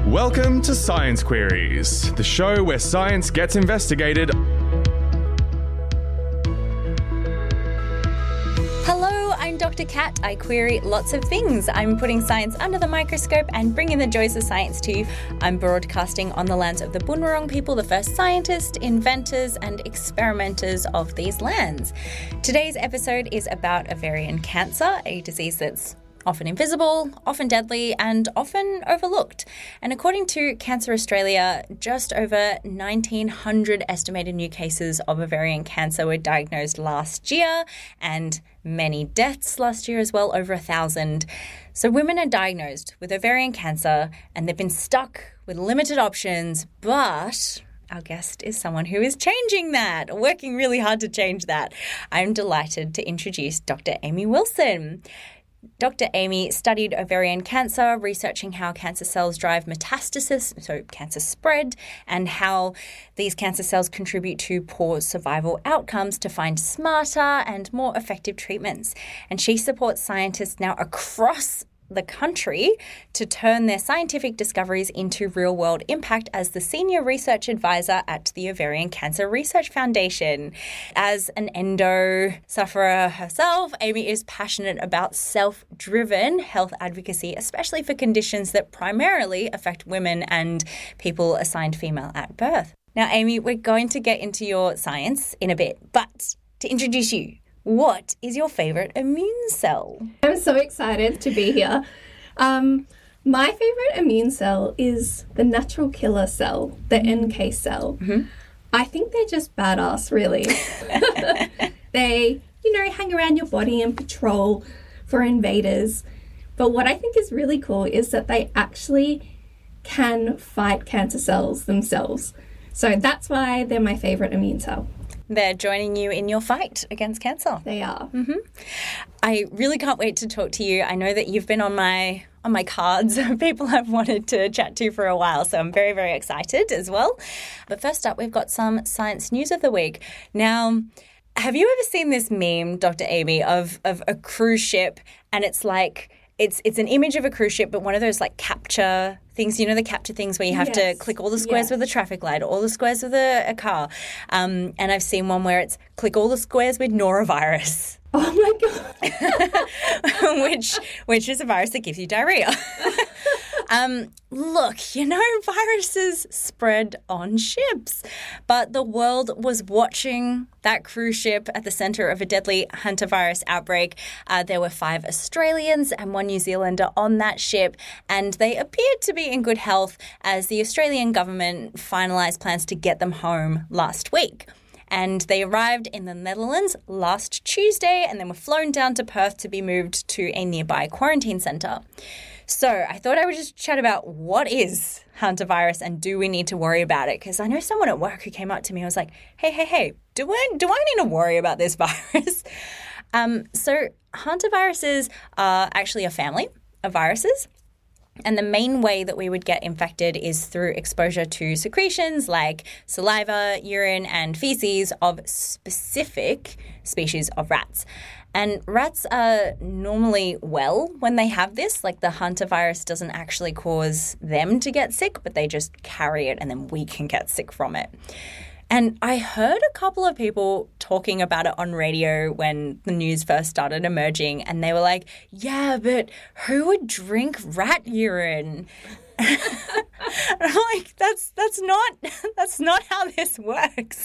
Welcome to Science Queries, the show where science gets investigated. Hello, I'm Dr. Kat. I query lots of things. I'm putting science under the microscope and bringing the joys of science to you. I'm broadcasting on the lands of the Boon Wurrung people, the first scientists, inventors and experimenters of these lands. Today's episode is about ovarian cancer, a disease that's often invisible, often deadly, and often overlooked. And according to Cancer Australia, just over 1,900 estimated new cases of ovarian cancer were diagnosed last year, and many deaths last year as well, over 1,000. So women are diagnosed with ovarian cancer, and they've been stuck with limited options, but our guest is someone who is changing that, working really hard to change that. I'm delighted to introduce Dr. Amy Wilson. Dr. Amy studied ovarian cancer, researching how cancer cells drive metastasis, so cancer spread, and how these cancer cells contribute to poor survival outcomes to find smarter and more effective treatments. And she supports scientists now across the country to turn their scientific discoveries into real-world impact as the senior research advisor at the Ovarian Cancer Research Foundation. As an endo sufferer herself, Amy is passionate about self-driven health advocacy, especially for conditions that primarily affect women and people assigned female at birth. Now, Amy, we're going to get into your science in a bit, but to introduce you, what is your favourite immune cell? I'm so excited to be here. My favourite immune cell is the natural killer cell, the NK cell. Mm-hmm. I think they're just badass, really. They, hang around your body and patrol for invaders. But what I think is really cool is that they actually can fight cancer cells themselves. So that's why they're my favourite immune cell. They're joining you in your fight against cancer. They are. Mm-hmm. I really can't wait to talk to you. I know that you've been on my cards. People I've wanted to chat to for a while, so I'm very, very excited as well. But first up, we've got some science news of the week. Now, have you ever seen this meme, Dr. Amy, of a cruise ship, and it's like it's an image of a cruise ship, but one of those like capture things, the capture things where you have to click all the squares with a traffic light, all the squares with a car. And I've seen one where it's click all the squares with norovirus. Oh my God. which is a virus that gives you diarrhea. Look, viruses spread on ships, but the world was watching that cruise ship at the centre of a deadly hantavirus outbreak. There were 5 Australians and 1 New Zealander on that ship, and they appeared to be in good health as the Australian government finalised plans to get them home last week. And they arrived in the Netherlands last Tuesday and then were flown down to Perth to be moved to a nearby quarantine centre. So I thought I would just chat about what is hantavirus and do we need to worry about it? Because I know someone at work who came up to me and was like, hey, do I need to worry about this virus? So hantaviruses are actually a family of viruses. And the main way that we would get infected is through exposure to secretions like saliva, urine, and feces of specific species of rats. And rats are normally well when they have this. Like the hantavirus doesn't actually cause them to get sick, but they just carry it and then we can get sick from it. And I heard a couple of people talking about it on radio when the news first started emerging, and they were like, yeah, but who would drink rat urine? And I'm like, that's not how this works.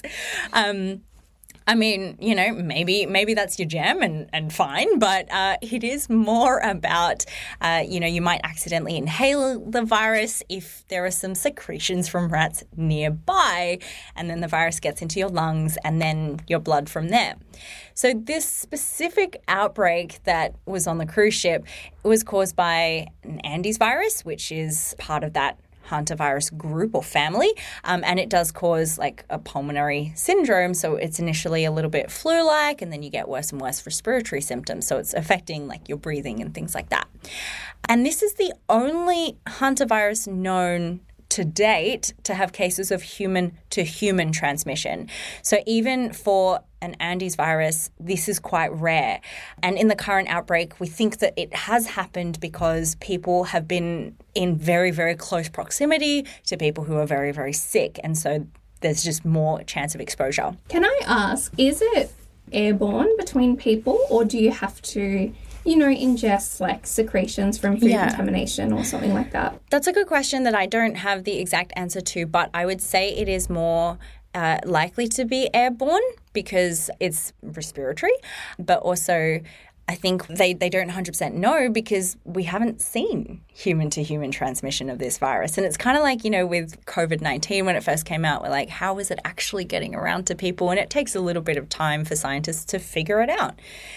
I mean, maybe that's your jam and fine, but it is more about, you might accidentally inhale the virus if there are some secretions from rats nearby, and then the virus gets into your lungs and then your blood from there. So this specific outbreak that was on the cruise ship was caused by an Andes virus, which is part of that hantavirus group or family, and it does cause like a pulmonary syndrome. So it's initially a little bit flu-like, and then you get worse and worse respiratory symptoms. So it's affecting like your breathing and things like that. And this is the only hantavirus known to date to have cases of human-to-human transmission. So even for an Andes virus, this is quite rare. And in the current outbreak, we think that it has happened because people have been in very, very close proximity to people who are very, very sick. And so there's just more chance of exposure. Can I ask, is it airborne between people, or do you have to, ingest like secretions from food contamination or something like that? That's a good question that I don't have the exact answer to, but I would say it is more likely to be airborne because it's respiratory, but also I think they don't 100% know because we haven't seen human-to-human transmission of this virus. And it's kind of like, with COVID-19 when it first came out, we're like, how is it actually getting around to people? And it takes a little bit of time for scientists to figure it out.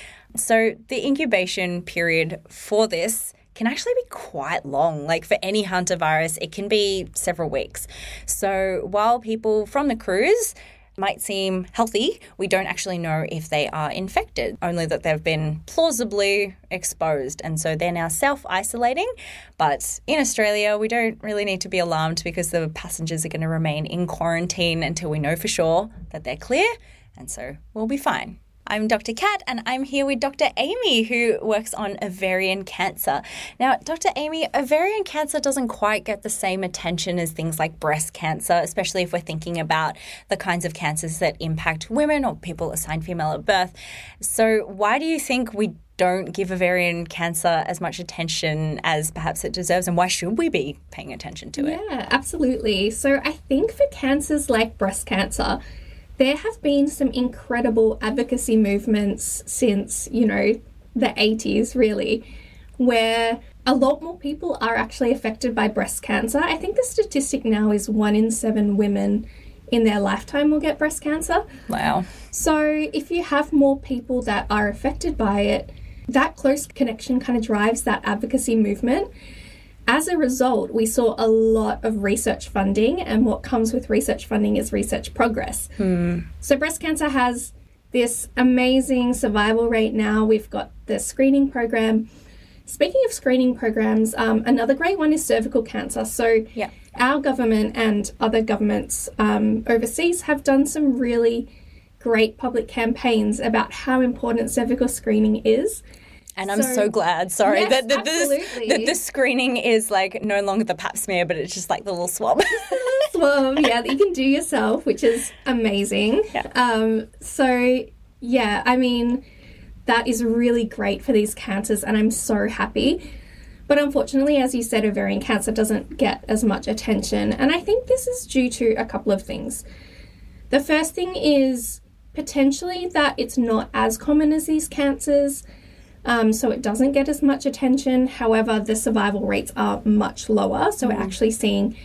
So the incubation period for this can actually be quite long. Like for any hantavirus, it can be several weeks. So while people from the cruise might seem healthy, we don't actually know if they are infected, only that they've been plausibly exposed. And so they're now self-isolating. But in Australia, we don't really need to be alarmed because the passengers are going to remain in quarantine until we know for sure that they're clear. And so we'll be fine. I'm Dr. Kat, and I'm here with Dr. Amy, who works on ovarian cancer. Now, Dr. Amy, ovarian cancer doesn't quite get the same attention as things like breast cancer, especially if we're thinking about the kinds of cancers that impact women or people assigned female at birth. So why do you think we don't give ovarian cancer as much attention as perhaps it deserves, and why should we be paying attention to it? Yeah, absolutely. So I think for cancers like breast cancer, there have been some incredible advocacy movements since, the 80s, really, where a lot more people are actually affected by breast cancer. I think the statistic now is 1 in 7 women in their lifetime will get breast cancer. Wow. So if you have more people that are affected by it, that close connection kind of drives that advocacy movement. As a result, we saw a lot of research funding, and what comes with research funding is research progress. So breast cancer has this amazing survival rate now. We've got the screening program. Speaking of screening programs, another great one is cervical cancer. So our government and other governments overseas have done some really great public campaigns about how important cervical screening is. And I'm so glad, that absolutely. the screening is like no longer the pap smear, but it's just like the little swab. Swab, that you can do yourself, which is amazing. Yeah. I mean, that is really great for these cancers, and I'm so happy. But unfortunately, as you said, ovarian cancer doesn't get as much attention. And I think this is due to a couple of things. The first thing is potentially that it's not as common as these cancers. So it doesn't get as much attention. However, the survival rates are much lower. So we're actually seeing,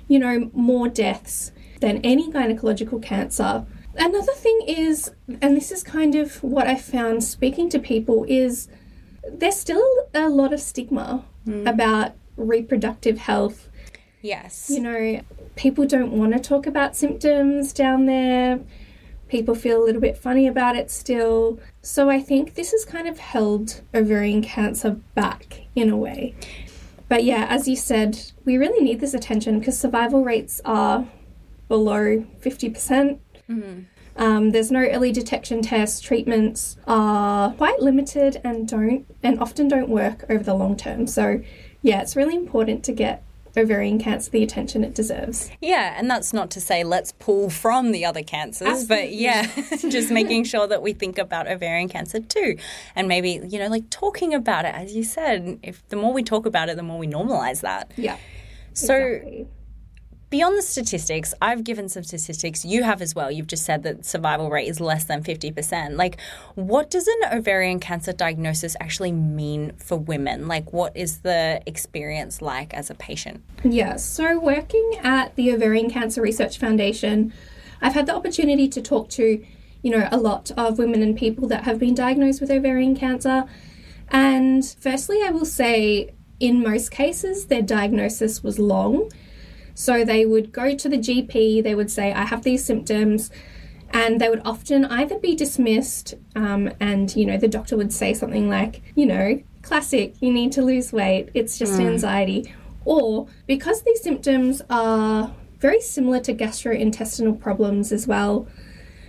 more deaths than any gynecological cancer. Another thing is, and this is kind of what I found speaking to people, is there's still a lot of stigma about reproductive health. Yes. People don't want to talk about symptoms down there. People feel a little bit funny about it still. So I think this has kind of held ovarian cancer back in a way. But yeah, as you said, we really need this attention because survival rates are below 50%. There's no early detection tests. Treatments are quite limited and often don't work over the long term. So yeah, it's really important to get ovarian cancer the attention it deserves. Yeah, and that's not to say let's pull from the other cancers, Absolutely. But just making sure that we think about ovarian cancer too. And maybe, talking about it, as you said, if the more we talk about it, the more we normalize that. Yeah. So exactly. Beyond the statistics, I've given some statistics. You have as well. You've just said that survival rate is less than 50%. Like, what does an ovarian cancer diagnosis actually mean for women? Like, what is the experience like as a patient? Yeah, so working at the Ovarian Cancer Research Foundation, I've had the opportunity to talk to, a lot of women and people that have been diagnosed with ovarian cancer. And firstly, I will say, in most cases, their diagnosis was long. So they would go to the GP, they would say, I have these symptoms, and they would often either be dismissed and, the doctor would say something like, classic, you need to lose weight, it's just anxiety. Or because these symptoms are very similar to gastrointestinal problems as well,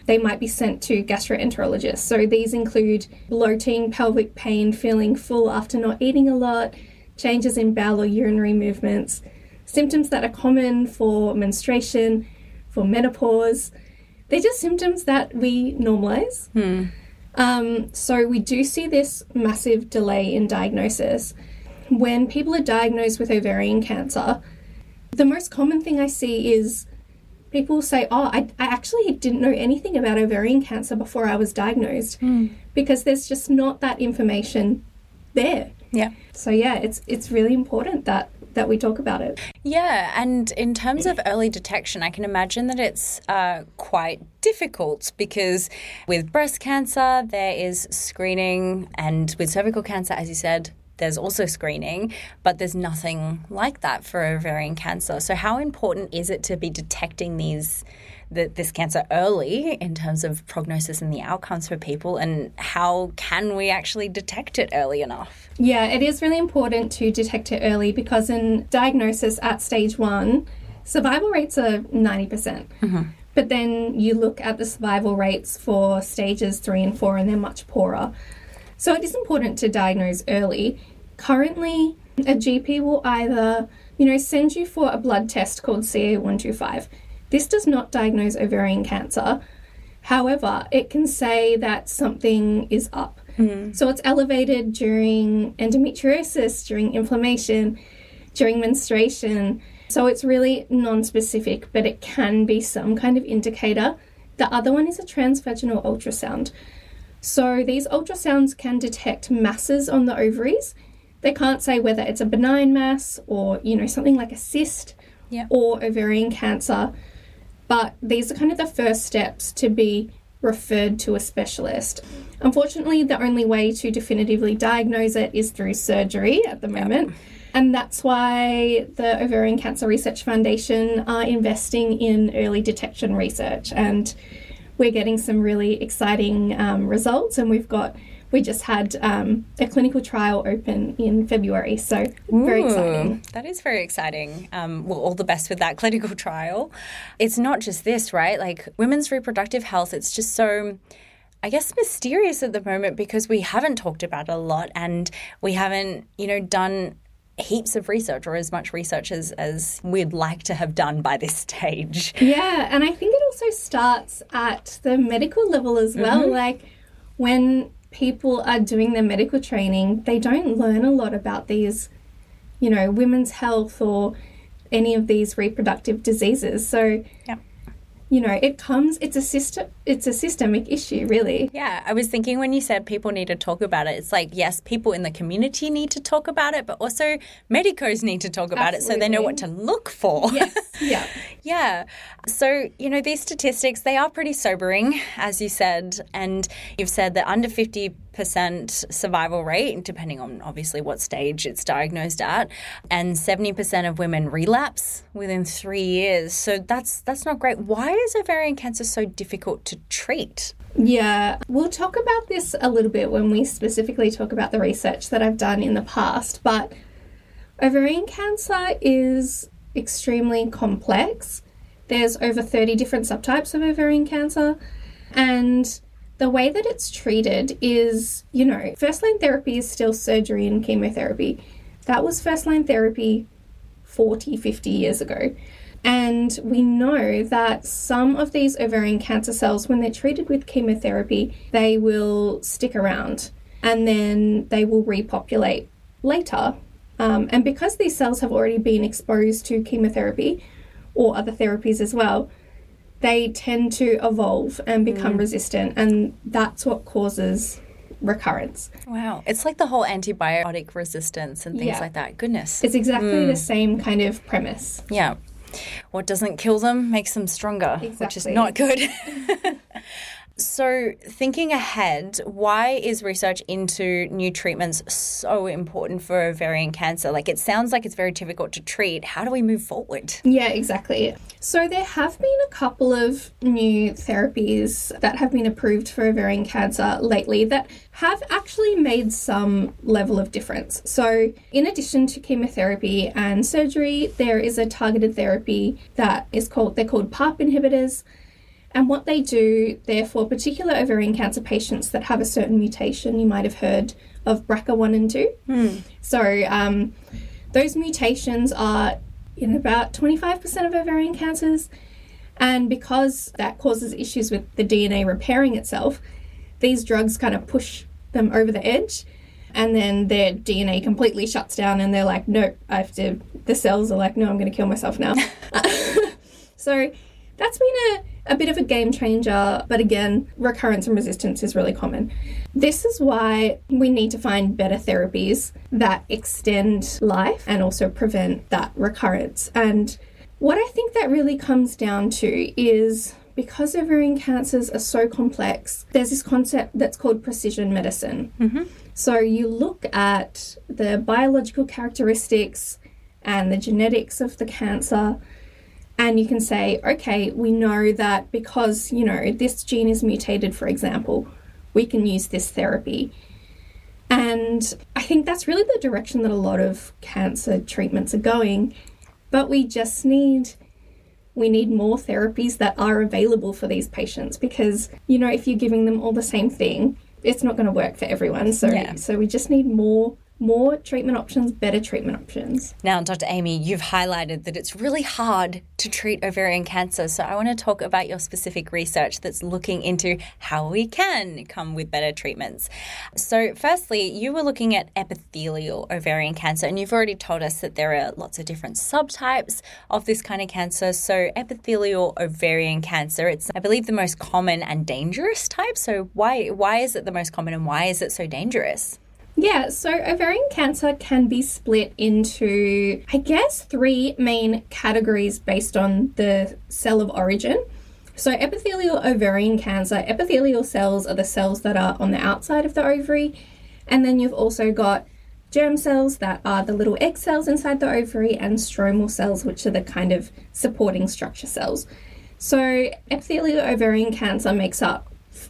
they might be sent to gastroenterologists. So these include bloating, pelvic pain, feeling full after not eating a lot, changes in bowel or urinary movements, symptoms that are common for menstruation, for menopause. They're just symptoms that we normalize. So we do see this massive delay in diagnosis. When people are diagnosed with ovarian cancer, the most common thing I see is people say, I actually didn't know anything about ovarian cancer before I was diagnosed, because there's just not that information there. Yeah. So yeah, it's really important that we talk about it. Yeah, and in terms of early detection, I can imagine that it's quite difficult, because with breast cancer, there is screening, and with cervical cancer, as you said, there's also screening, but there's nothing like that for ovarian cancer. So how important is it to be detecting this cancer early in terms of prognosis and the outcomes for people, and how can we actually detect it early enough? Yeah, it is really important to detect it early, because in diagnosis at stage 1, survival rates are 90%. But then you look at the survival rates for stages 3 and 4 and they're much poorer. So it is important to diagnose early. Currently, a GP will either, send you for a blood test called CA-125. This does not diagnose ovarian cancer. However, it can say that something is up. So it's elevated during endometriosis, during inflammation, during menstruation. So it's really non-specific, but it can be some kind of indicator. The other one is a transvaginal ultrasound. So these ultrasounds can detect masses on the ovaries. They can't say whether it's a benign mass or, something like a cyst or ovarian cancer. But these are kind of the first steps to be referred to a specialist. Unfortunately, the only way to definitively diagnose it is through surgery at the moment. And that's why the Ovarian Cancer Research Foundation are investing in early detection research. And we're getting some really exciting results, and we just had a clinical trial open in February, so very exciting. That is very exciting. Well, all the best with that clinical trial. It's not just this, right? Like women's reproductive health, it's just so, I guess, mysterious at the moment, because we haven't talked about it a lot, and we haven't, done heaps of research, or as much research as we'd like to have done by this stage. Yeah, and I think it also starts at the medical level as well. Like when people are doing their medical training, they don't learn a lot about these, women's health or any of these reproductive diseases. So it's a systemic issue, really. Yeah, I was thinking when you said people need to talk about it, it's like, yes, people in the community need to talk about it, but also medicos need to talk about it so they know what to look for. Yes, yeah. Yeah. So, these statistics, they are pretty sobering, as you said, and you've said that under 50% survival rate, depending on obviously what stage it's diagnosed at, and 70% of women relapse within 3 years. So that's not great. Why is ovarian cancer so difficult to treat? Yeah, we'll talk about this a little bit when we specifically talk about the research that I've done in the past, but ovarian cancer is extremely complex. There's over 30 different subtypes of ovarian cancer, and the way that it's treated is, first-line therapy is still surgery and chemotherapy. That was first-line therapy 40, 50 years ago. And we know that some of these ovarian cancer cells, when they're treated with chemotherapy, they will stick around and then they will repopulate later. And because these cells have already been exposed to chemotherapy or other therapies as well, they tend to evolve and become resistant, and that's what causes recurrence. Wow. It's like the whole antibiotic resistance and things like that. Goodness. It's exactly the same kind of premise. Yeah. What doesn't kill them makes them stronger, which is not good. So thinking ahead, why is research into new treatments so important for ovarian cancer? Like, it sounds like it's very difficult to treat. How do we move forward? Yeah, exactly. So there have been a couple of new therapies that have been approved for ovarian cancer lately that have actually made some level of difference. So in addition to chemotherapy and surgery, there is a targeted therapy that is they're called PARP inhibitors. And what they do, they're for particular ovarian cancer patients that have a certain mutation. You might have heard of BRCA1 and 2. So those mutations are in about 25% of ovarian cancers. And because that causes issues with the DNA repairing itself, these drugs kind of push them over the edge. And then their DNA completely shuts down and they're like, nope, the cells are like, no, I'm going to kill myself now. So that's been a bit of a game changer. But again, recurrence and resistance is really common. This is why we need to find better therapies that extend life and also prevent that recurrence. And what I think that really comes down to is because ovarian cancers are so complex, there's this concept that's called precision medicine. So you look at the biological characteristics and the genetics of the cancer, and you can say, okay, we know that because, this gene is mutated, for example, we can use this therapy. And I think that's really the direction that a lot of cancer treatments are going. But we need more therapies that are available for these patients because, if you're giving them all the same thing, it's not going to work for everyone. So we just need more treatment options, better treatment options. Now, Dr. Amy, you've highlighted that it's really hard to treat ovarian cancer. So I want to talk about your specific research that's looking into how we can come with better treatments. So firstly, you were looking at epithelial ovarian cancer, and you've already told us that there are lots of different subtypes of this kind of cancer. So epithelial ovarian cancer, it's, I believe, the most common and dangerous type. So why is it the most common and why is it so dangerous? Yeah, so ovarian cancer can be split into, I guess, 3 main categories based on the cell of origin. So epithelial ovarian cancer, epithelial cells are the cells that are on the outside of the ovary. And then you've also got germ cells that are the little egg cells inside the ovary and stromal cells, which are the kind of supporting structure cells. So epithelial ovarian cancer makes up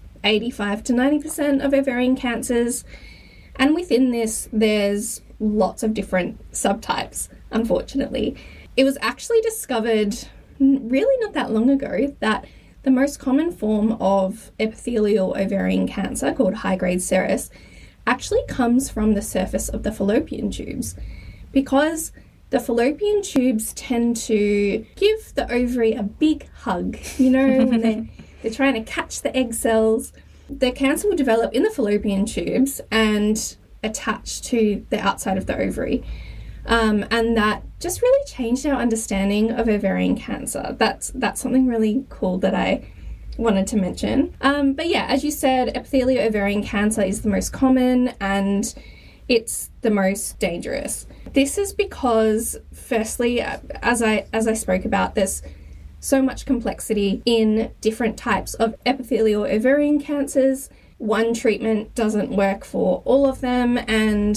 85 to 90% of ovarian cancers. And within this, there's lots of different subtypes, unfortunately. It was actually discovered really not that long ago that the most common form of epithelial ovarian cancer, called high-grade serous, actually comes from the surface of the fallopian tubes. Because the fallopian tubes tend to give the ovary a big hug, when they're trying to catch the egg cells. The cancer will develop in the fallopian tubes and attach to the outside of the ovary. And that just really changed our understanding of ovarian cancer. That's something really cool that I wanted to mention. But yeah, as you said, epithelial ovarian cancer is the most common and it's the most dangerous. This is because, firstly, as I spoke about, there's so much complexity in different types of epithelial ovarian cancers. One treatment doesn't work for all of them, and,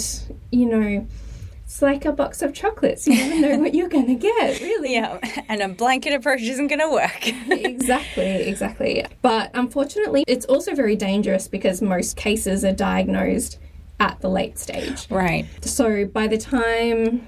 it's like a box of chocolates. You never know what you're going to get, really. Yeah, and a blanket approach isn't going to work. Exactly. But unfortunately, it's also very dangerous because most cases are diagnosed at the late stage. Right. So by the time,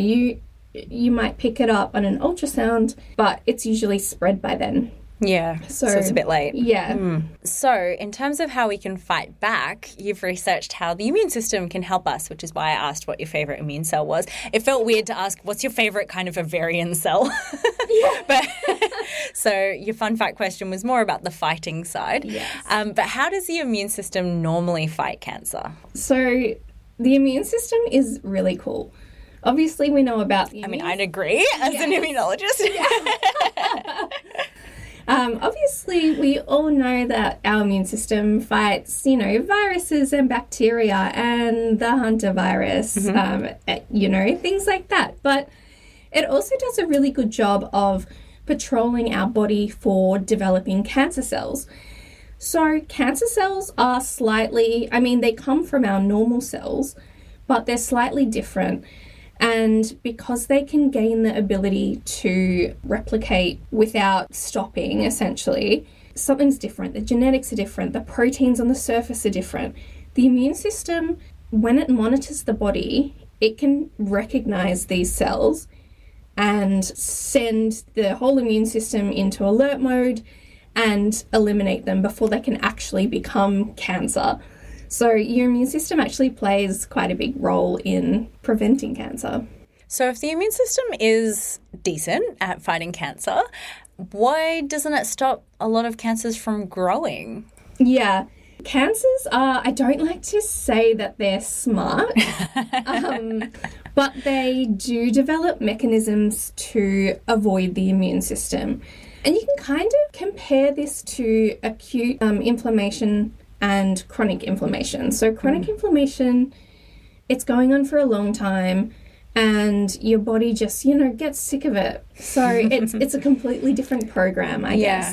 you might pick it up on an ultrasound, but it's usually spread by then. Yeah, so it's a bit late. Yeah. So in terms of how we can fight back, you've researched how the immune system can help us, which is why I asked what your favourite immune cell was. It felt weird to ask, what's your favourite kind of ovarian cell? Yeah. But so your fun fact question was more about the fighting side. Yes. But how does the immune system normally fight cancer? So the immune system is really cool. Obviously, we know about the immune... I'd agree as an immunologist. Yeah. Obviously, we all know that our immune system fights, viruses and bacteria and the hantavirus, things like that. But it also does a really good job of patrolling our body for developing cancer cells. So cancer cells are they come from our normal cells, but they're slightly different. And because they can gain the ability to replicate without stopping, essentially, something's different. The genetics are different. The proteins on the surface are different. The immune system, when it monitors the body, it can recognize these cells and send the whole immune system into alert mode and eliminate them before they can actually become cancer. So your immune system actually plays quite a big role in preventing cancer. So if the immune system is decent at fighting cancer, why doesn't it stop a lot of cancers from growing? Yeah. Cancers are, I don't like to say that they're smart, but they do develop mechanisms to avoid the immune system. And you can kind of compare this to acute inflammation and chronic inflammation. So chronic inflammation, it's going on for a long time and your body just, gets sick of it. So it's a completely different program, I guess.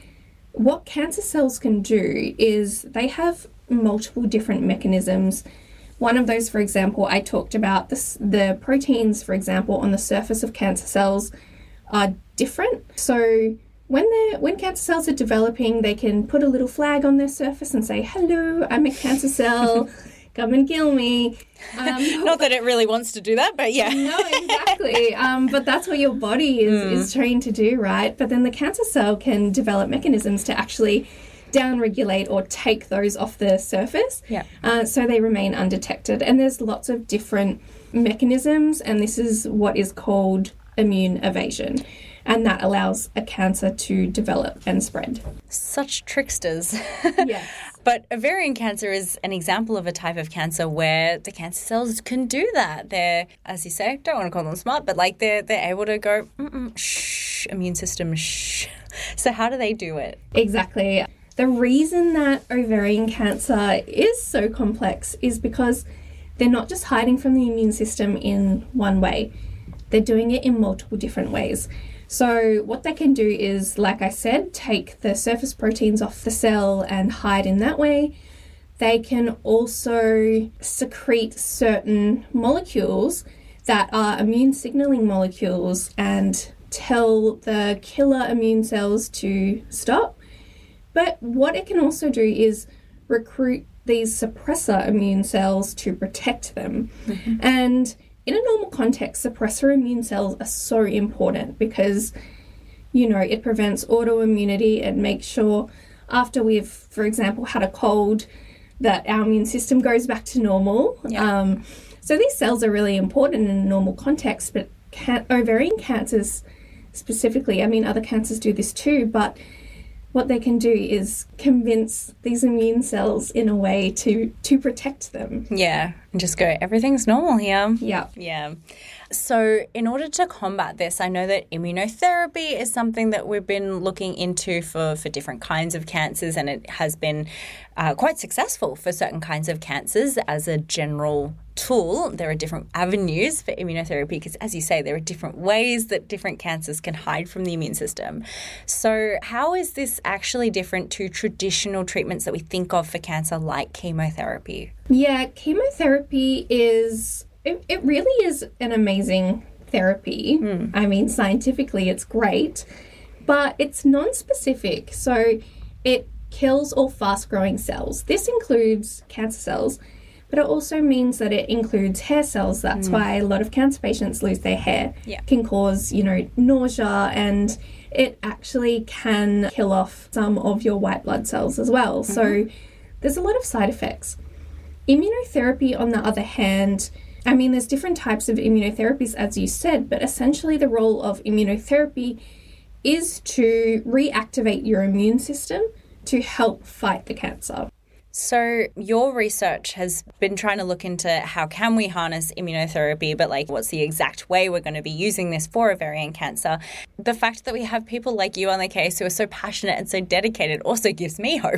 What cancer cells can do is they have multiple different mechanisms. One of those, for example, I talked about the proteins, for example, on the surface of cancer cells are different. So when cancer cells are developing, they can put a little flag on their surface and say, "Hello, I'm a cancer cell. Come and kill me." Not that it really wants to do that, but yeah. No, exactly. But that's what your body is trained to do, right? But then the cancer cell can develop mechanisms to actually downregulate or take those off the surface, so they remain undetected. And there's lots of different mechanisms, and this is what is called immune evasion. And that allows a cancer to develop and spread. Such tricksters. Yes. But ovarian cancer is an example of a type of cancer where the cancer cells can do that. They're, as you say, don't want to call them smart, but like they're able to go, shh, immune system, shh. So how do they do it? Exactly. The reason that ovarian cancer is so complex is because they're not just hiding from the immune system in one way. They're doing it in multiple different ways. So what they can do is, like I said, take the surface proteins off the cell and hide in that way. They can also secrete certain molecules that are immune signaling molecules and tell the killer immune cells to stop. But what it can also do is recruit these suppressor immune cells to protect them. Mm-hmm. And in a normal context, suppressor immune cells are so important because, it prevents autoimmunity and makes sure after we've, for example, had a cold, that our immune system goes back to normal. Yeah. So these cells are really important in a normal context, but ovarian cancers specifically, other cancers do this too, but what they can do is convince these immune cells in a way to protect them. Yeah, and just go, everything's normal here. Yeah. Yeah. So in order to combat this, I know that immunotherapy is something that we've been looking into for different kinds of cancers, and it has been quite successful for certain kinds of cancers as a general tool. There are different avenues for immunotherapy because, as you say, there are different ways that different cancers can hide from the immune system. So how is this actually different to traditional treatments that we think of for cancer like chemotherapy? Yeah, chemotherapy is... It really is an amazing therapy. Scientifically it's great, but it's non-specific. So it kills all fast-growing cells. This includes cancer cells, but it also means that it includes hair cells. That's why a lot of cancer patients lose their hair. Yeah. It can cause, nausea, and it actually can kill off some of your white blood cells as well. Mm-hmm. So there's a lot of side effects. Immunotherapy, on the other hand, there's different types of immunotherapies, as you said, but essentially the role of immunotherapy is to reactivate your immune system to help fight the cancer. So your research has been trying to look into how can we harness immunotherapy, but what's the exact way we're going to be using this for ovarian cancer. The fact that we have people like you on the case who are so passionate and so dedicated also gives me hope.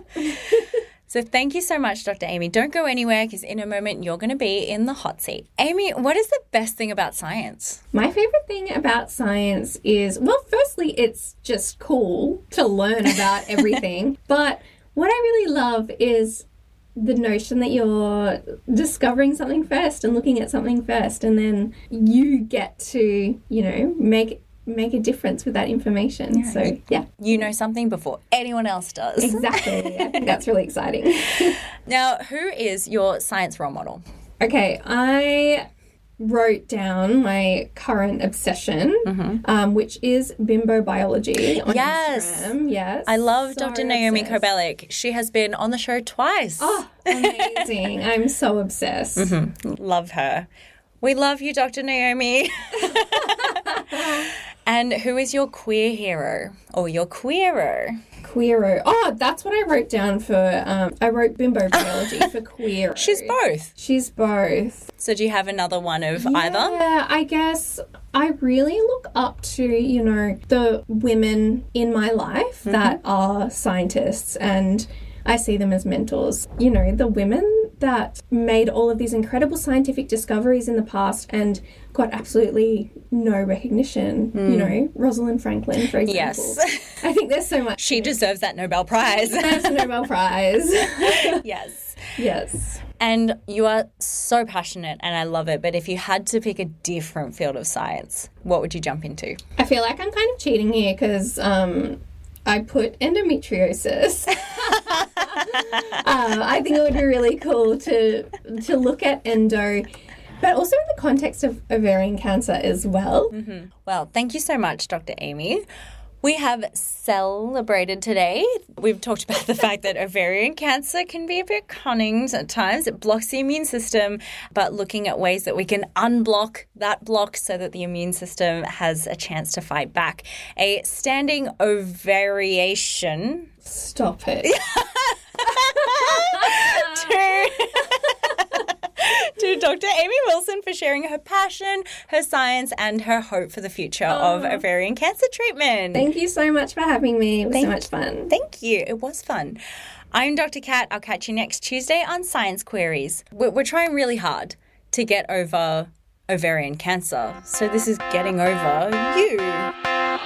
So thank you so much, Dr. Amy. Don't go anywhere because in a moment you're going to be in the hot seat. Amy, what is the best thing about science? My favourite thing about science is, well, firstly, it's just cool to learn about everything. But what I really love is the notion that you're discovering something first and looking at something first, and then you get to, make a difference with that information. Yeah. So, yeah. You know something before anyone else does. Exactly. I think that's really exciting. Now, who is your science role model? Okay, I wrote down my current obsession, which is bimbo biology on Instagram. Yes. I love So Dr. Naomi obsessed. Kobelik. She has been on the show twice. Oh, amazing. I'm so obsessed. Love her. We love you, Dr. Naomi. And who is your queer hero or your queero? Queero. Oh, that's what I wrote down for, I wrote bimbo biology for queero. She's both. She's both. So do you have another one of either? Yeah, I guess I really look up to, you know, the women in my life that are scientists, and I see them as mentors. You know, the women that made all of these incredible scientific discoveries in the past and got absolutely no recognition. You know, Rosalind Franklin, for example. Yes. I think there's so much. She deserves that Nobel Prize. There's a Nobel Prize. Yes. Yes. And you are so passionate and I love it. But if you had to pick a different field of science, what would you jump into? I feel like I'm kind of cheating here because I put endometriosis. I think it would be really cool to look at endo, but also in the context of ovarian cancer as well. Well, thank you so much, Dr. Amy. We have celebrated today. We've talked about the fact that ovarian cancer can be a bit cunning at times. It blocks the immune system, but looking at ways that we can unblock that block so that the immune system has a chance to fight back. A standing ovariation. Stop it. To Dr. Amy Wilson for sharing her passion, her science, and her hope for the future of ovarian cancer treatment. Thank you so much for having me. It was so much fun. Thank you. It was fun. I'm Dr. Kat. I'll catch you next Tuesday on Science Queries. We're trying really hard to get over ovarian cancer. So this is getting over you.